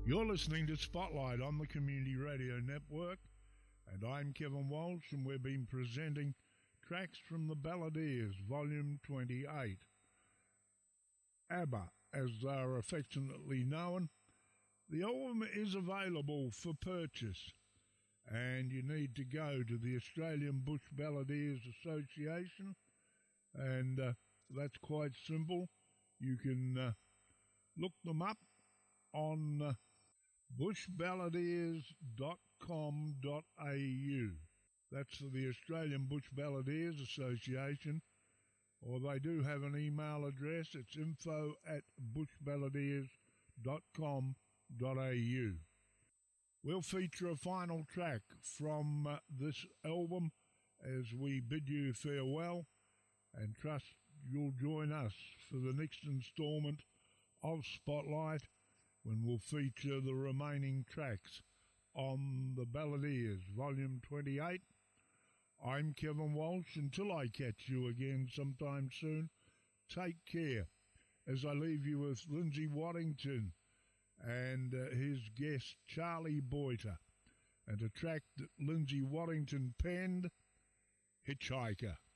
You're listening to Spotlight on the Community Radio Network, and I'm Kevin Walsh, and we've been presenting tracks from the Balladeers, Volume 28. ABBA, as they are affectionately known. The album is available for purchase, and you need to go to the Australian Bush Balladeers Association, and that's quite simple. You can look them up on bushballadeers.com.au. That's for the Australian Bush Balladeers Association, or they do have an email address. It's info@bushballadeers.com.au. We'll feature a final track from this album as we bid you farewell, and trust you'll join us for the next instalment of Spotlight, when we'll feature the remaining tracks on the Balladeers, Volume 28. I'm Kevin Walsh. Until I catch you again sometime soon, take care, as I leave you with Lindsay Waddington and his guest Charlie Boyter, and a track that Lindsay Waddington penned, Hitchhiker.